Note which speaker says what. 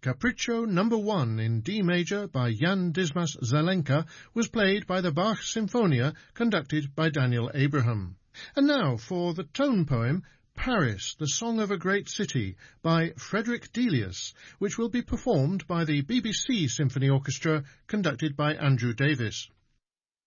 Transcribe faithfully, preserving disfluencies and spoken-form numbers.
Speaker 1: Capriccio number one in D major by Jan Dismas Zelenka was played by the Bach Sinfonia, conducted by Daniel Abraham. And now for the tone poem Paris, the Song of a Great City by Frederick Delius, which will be performed by the B B C Symphony Orchestra, conducted by Andrew Davis.